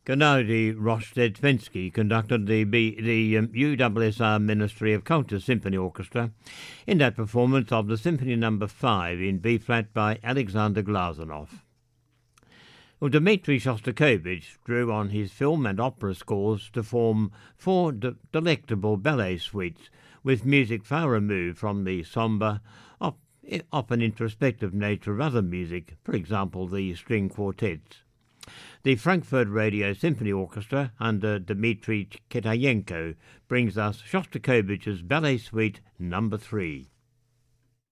Gennady Rosted-Svensky conducted the USSR Ministry of Culture Symphony Orchestra in that performance of the Symphony No. 5 in B-flat by Alexander Glazunov. Well, Dmitri Shostakovich drew on his film and opera scores to form four delectable ballet suites with music far removed from the sombre, often introspective nature of other music, for example the string quartets. The Frankfurt Radio Symphony Orchestra under Dmitry Kitayenko brings us Shostakovich's Ballet Suite No. 3.